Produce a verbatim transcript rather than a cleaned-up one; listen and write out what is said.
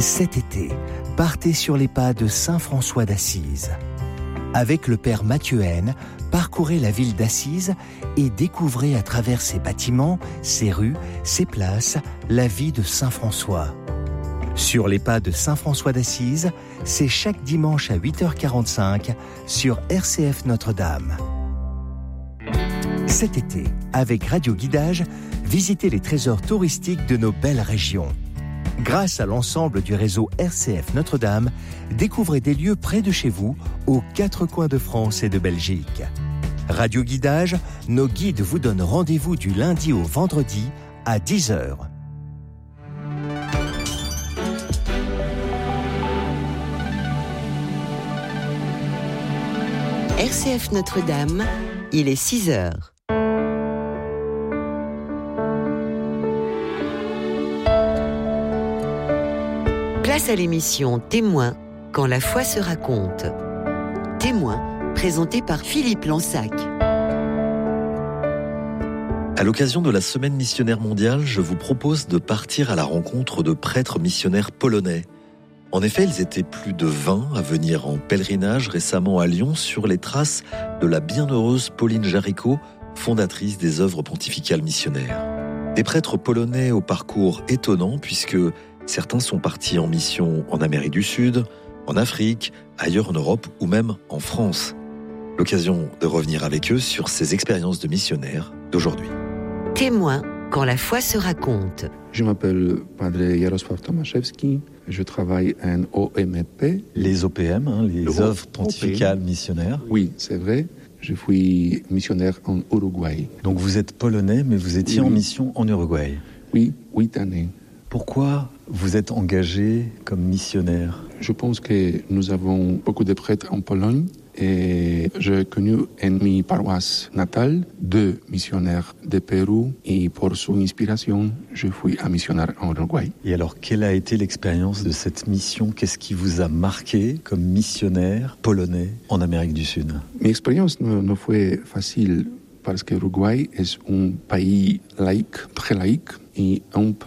Cet été, partez sur les pas de saint François d'Assise. Avec le père Mathieu Haine, parcourez la ville d'Assise et découvrez à travers ses bâtiments, ses rues, ses places, la vie de saint François. Sur les pas de saint François d'Assise, c'est chaque dimanche à huit heures quarante-cinq sur R C F Notre-Dame. Cet été, avec Radio Guidage, visitez les trésors touristiques de nos belles régions. Grâce à l'ensemble du réseau R C F Notre-Dame, découvrez des lieux près de chez vous, aux quatre coins de France et de Belgique. Radio Guidage, nos guides vous donnent rendez-vous du lundi au vendredi à dix heures. R C F Notre-Dame, il est six heures. Place à l'émission Témoin, quand la foi se raconte. Témoin, présenté par Philippe Lansac. À l'occasion de la Semaine missionnaire mondiale, je vous propose de partir à la rencontre de prêtres missionnaires polonais. En effet, ils étaient plus de vingt à venir en pèlerinage récemment à Lyon sur les traces de la bienheureuse Pauline Jaricot, fondatrice des œuvres pontificales missionnaires. Des prêtres polonais au parcours étonnant puisque certains sont partis en mission en Amérique du Sud, en Afrique, ailleurs en Europe ou même en France. L'occasion de revenir avec eux sur ces expériences de missionnaires d'aujourd'hui. Témoin, quand la foi se raconte. Je m'appelle Padre Jarosław Tomaszewski, je travaille en O M P. Les O P M, hein, les Le œuvres pontificales O P M. Missionnaires. Oui, c'est vrai. Je suis missionnaire en Uruguay. Donc vous êtes polonais, mais vous étiez oui. en mission en Uruguay. Oui, huit années. Pourquoi vous êtes engagé comme missionnaire ? Je pense que nous avons beaucoup de prêtres en Pologne et j'ai connu en mi paroisse natale deux missionnaires de Pérou et pour son inspiration, je suis un missionnaire en Uruguay. Et alors, quelle a été l'expérience de cette mission ? Qu'est-ce qui vous a marqué comme missionnaire polonais en Amérique du Sud ? Mon expérience ne, ne fut facile parce que l'Uruguay est un pays laïque, très laïque et un